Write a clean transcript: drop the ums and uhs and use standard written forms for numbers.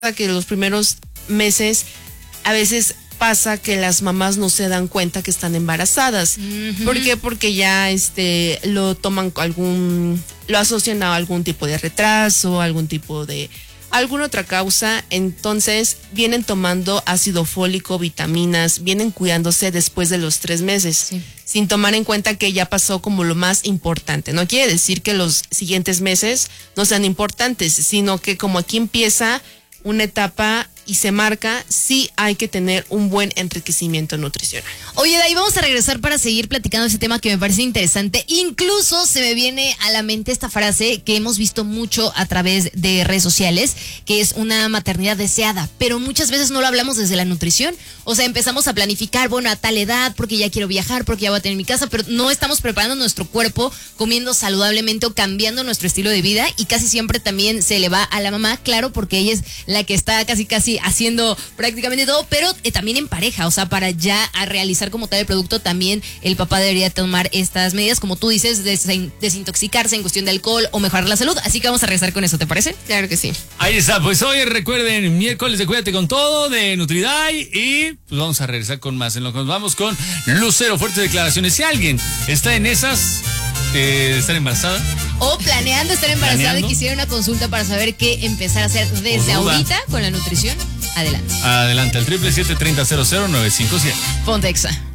que los primeros meses a veces pasa que las mamás no se dan cuenta que están embarazadas. ¿Por qué? Porque ya lo toman lo asocian a algún tipo de retraso, alguna otra causa. Entonces vienen tomando ácido fólico, vitaminas, vienen cuidándose después de los 3 meses, sí, sin tomar en cuenta que ya pasó como lo más importante. No quiere decir que los siguientes meses no sean importantes, sino que como aquí empieza una etapa y se marca, sí hay que tener un buen enriquecimiento nutricional. Oye, de ahí vamos a regresar para seguir platicando ese tema que me parece interesante. Incluso se me viene a la mente esta frase que hemos visto mucho a través de redes sociales, que es una maternidad deseada, pero muchas veces no lo hablamos desde la nutrición. O sea, empezamos a planificar, bueno, a tal edad, porque ya quiero viajar, porque ya voy a tener mi casa, pero no estamos preparando nuestro cuerpo, comiendo saludablemente o cambiando nuestro estilo de vida, y casi siempre también se le va a la mamá, claro, porque ella es la que está casi haciendo prácticamente todo, pero también en pareja. O sea, para ya a realizar como tal el producto, también el papá debería tomar estas medidas, como tú dices, desintoxicarse en cuestión de alcohol o mejorar la salud. Así que vamos a regresar con eso, ¿te parece? Claro que sí. Ahí está, pues hoy recuerden, miércoles de Cuídate con Todo de Nutriday, y pues vamos a regresar con más. En lo que nos vamos con Lucero, fuertes declaraciones. Si alguien está en esas, estar embarazada o planeando estar embarazada y quisiera una consulta para saber qué empezar a hacer desde ahorita con la nutrición, adelante. Adelante, al 777-30-00-957. Pontexa.